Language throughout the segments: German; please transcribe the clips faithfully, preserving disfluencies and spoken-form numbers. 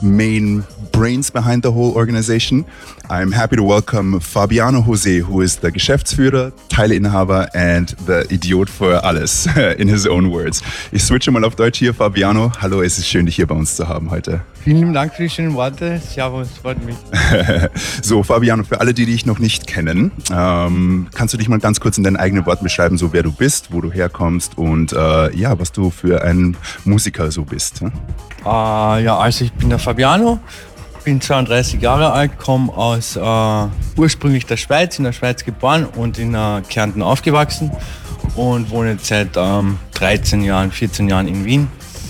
main brains behind the whole organization. I'm happy to welcome Fabiano José, who is the Geschäftsführer, Teileinhaber and the Idiot für alles, in his own words. Ich switche mal auf Deutsch hier. Fabiano, hallo, es ist schön, dich hier bei uns zu haben heute. Vielen lieben Dank für die schönen Worte. Servus, freut mich. So, Fabiano, für alle, die dich noch nicht kennen, ähm, kannst du dich mal ganz kurz in deinen eigenen Worten beschreiben, so wer du bist, wo du herkommst und äh, ja, was du für ein Musiker so bist? Hm? Uh, ja, also ich bin der Fabiano, bin zweiunddreißig Jahre alt, komme aus uh, ursprünglich der Schweiz, in der Schweiz geboren und in uh, Kärnten aufgewachsen und wohne jetzt seit um, dreizehn Jahren, vierzehn Jahren in Wien.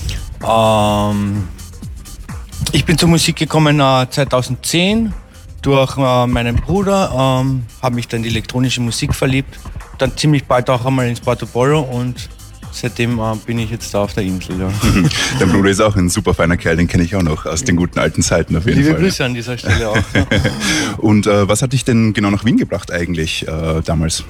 Um, ich bin zur Musik gekommen uh, zweitausendzehn durch uh, meinen Bruder, um, habe mich dann in die elektronische Musik verliebt, dann ziemlich bald auch einmal ins Porto Polo und seitdem äh, bin ich jetzt da auf der Insel. Ja. Dein Bruder ist auch ein super feiner Kerl, den kenne ich auch noch aus den guten alten Zeiten auf jeden Liebe Fall. Liebe Grüße an dieser Stelle auch. Ja. Und äh, was hat dich denn genau nach Wien gebracht eigentlich äh, damals?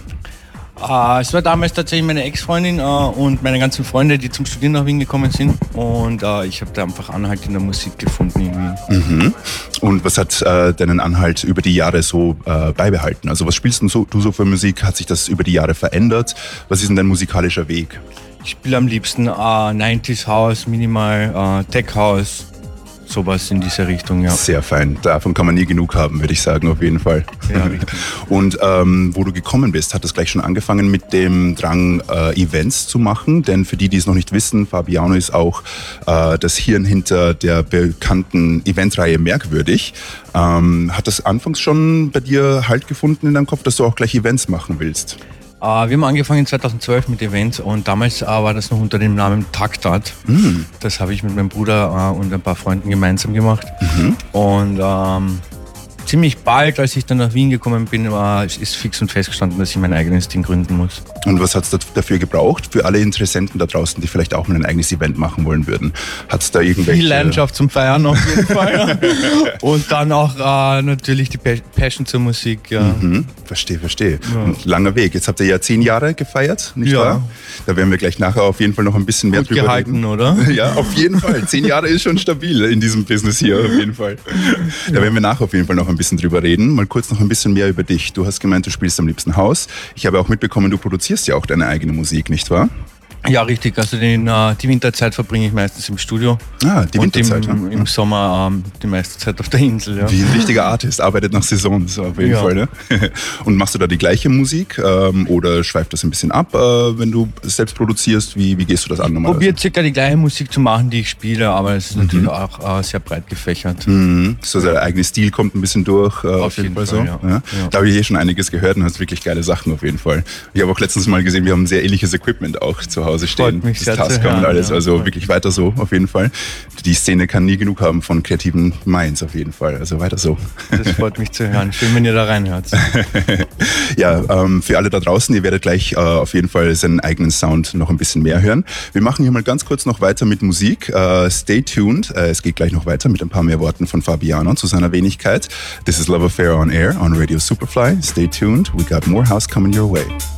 Äh, es war damals tatsächlich meine Ex-Freundin äh, und meine ganzen Freunde, die zum Studieren nach Wien gekommen sind. Und äh, ich habe da einfach Anhalt in der Musik gefunden in Wien. Mhm. Und was hat äh, deinen Anhalt über die Jahre so äh, beibehalten? Also was spielst du so, du so für Musik? Hat sich das über die Jahre verändert? Was ist denn dein musikalischer Weg? Ich spiele am liebsten äh, neunziger House, Minimal, äh, Tech House, sowas in diese Richtung, ja. Sehr fein. Davon kann man nie genug haben, würde ich sagen, auf jeden Fall. Ja, richtig. Und ähm, wo du gekommen bist, hat das gleich schon angefangen mit dem Drang, äh, Events zu machen? Denn für die, die es noch nicht wissen, Fabiano ist auch äh, das Hirn hinter der bekannten Eventreihe Merkwürdig. Ähm, hat das anfangs schon bei dir Halt gefunden in deinem Kopf, dass du auch gleich Events machen willst? Uh, wir haben angefangen zweitausendzwölf mit Events und damals uh, war das noch unter dem Namen Taktart. Mm. Das habe ich mit meinem Bruder uh, und ein paar Freunden gemeinsam gemacht. Mhm. Und ähm, ziemlich bald, als ich dann nach Wien gekommen bin, war, ist fix und festgestanden, dass ich mein eigenes Ding gründen muss. Und was hat es dafür gebraucht? Für alle Interessenten da draußen, die vielleicht auch mal ein eigenes Event machen wollen würden. Hat es da irgendwelche... Viel Leidenschaft zum Feiern auf jeden Fall. Und dann auch äh, natürlich die Passion zur Musik. Ja. Mhm. Verstehe, verstehe. Ja. Und langer Weg. Jetzt habt ihr ja zehn Jahre gefeiert, nicht ja. wahr? Da werden wir gleich nachher auf jeden Fall noch ein bisschen mehr Gut drüber gehalten, reden. Oder? Ja, auf jeden Fall. Zehn Jahre ist schon stabil in diesem Business hier, auf jeden Fall. Da werden wir nachher auf jeden Fall noch ein bisschen drüber reden. Mal kurz noch ein bisschen mehr über dich. Du hast gemeint, du spielst am liebsten Haus. Ich habe auch mitbekommen, du produzierst ja auch deine eigene Musik, nicht wahr? Ja, richtig. Also den, uh, die Winterzeit verbringe ich meistens im Studio. Ah, die Winterzeit. Und im, im Sommer um, die meiste Zeit auf der Insel. Ja. Wie ein richtiger Artist, arbeitet nach Saison, so auf jeden ja. Fall. Ne? Und machst du da die gleiche Musik ähm, oder schweift das ein bisschen ab, äh, wenn du selbst produzierst? Wie, wie gehst du das an normalerweise? Ich probiere circa die gleiche Musik zu machen, die ich spiele, aber es ist mhm. natürlich auch äh, sehr breit gefächert. Mhm. So der eigene Stil kommt ein bisschen durch, äh, auf, auf jeden, jeden Fall, Fall so. Ja. Ja. Ja. Da habe ich eh schon einiges gehört und hast wirklich geile Sachen auf jeden Fall. Ich habe auch letztens mal gesehen, wir haben sehr ähnliches Equipment auch zu Hause stehen. Freut mich sehr. Tasker und alles, ja, also wirklich weiter so, auf jeden Fall. Die Szene kann nie genug haben von kreativen Minds, auf jeden Fall, also weiter so. Das freut mich zu hören, schön, wenn ihr da reinhört. Ja, ähm, für alle da draußen, ihr werdet gleich äh, auf jeden Fall seinen eigenen Sound noch ein bisschen mehr hören. Wir machen hier mal ganz kurz noch weiter mit Musik. Äh, stay tuned, äh, es geht gleich noch weiter mit ein paar mehr Worten von Fabiano zu seiner Wenigkeit. This is Love Affair on Air on Radio Superfly. Stay tuned, we got more house coming your way.